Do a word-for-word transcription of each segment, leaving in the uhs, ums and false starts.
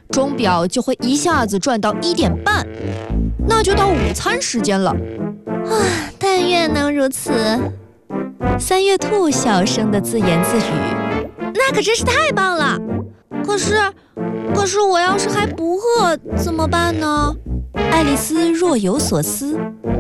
钟表就会一下子转到一点半，那就到午餐时间了。 啊，但愿能如此。三月兔小声地自言自语：“那可真是太棒了！可是，可是我要是还不饿怎么办呢？” 爱丽丝若有所思。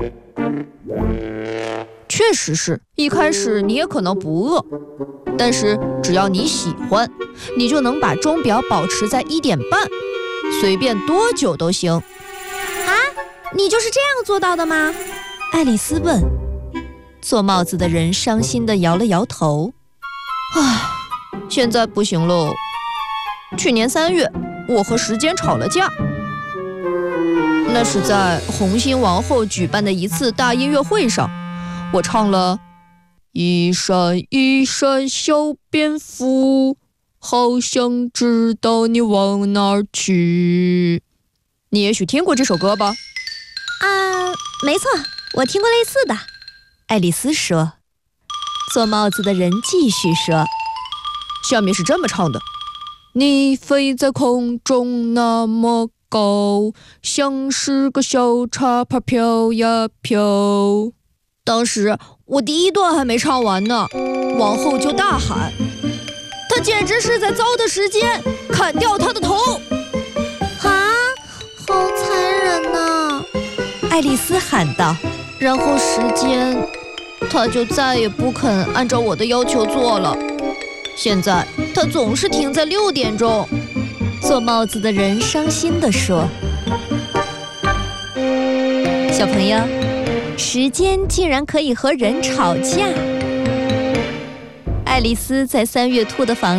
确实是，一开始你也可能不饿，但是只要你喜欢，你就能把钟表保持在一点半，随便多久都行。 啊，你就是这样做到的吗？ 爱丽丝问。做帽子的人伤心地摇了摇头。唉，现在不行喽。去年三月，我和时间吵了架。那是在红心王后举办的一次大音乐会上，我唱了一闪一闪小蝙蝠，好想知道你往哪儿去。你也许听过这首歌吧？ 啊，没错，我听过类似的。 爱丽丝说。做帽子的人继续说，下面是这么唱的：你飞在空中那么高，像是个小茶泡飘呀飘。当时我第一段还没唱完呢，王后就大喊：他简直是在糟蹋时间，砍掉他的头！ 啊，好残忍呐！ 爱丽丝喊道。然后时间，他就再也不肯按照我的要求做了。现在他总是停在六点钟。做帽子的人伤心地说。小朋友，时间竟然可以和人吵架。爱丽丝在三月兔的房